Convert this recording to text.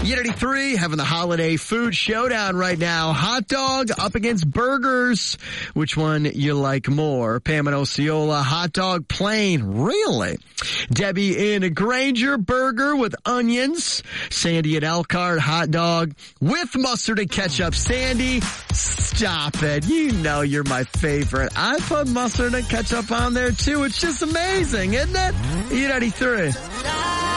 Unity 3 having the holiday food showdown right now. Hot dog up against burgers. Which one you like more? Pam and Osceola, hot dog plain. Really? Debbie in Granger, burger with onions. Sandy at Elkhart, hot dog with mustard and ketchup. Sandy, stop it. You know you're my favorite. I put mustard and ketchup on there too. It's just amazing, isn't it? Unity 3.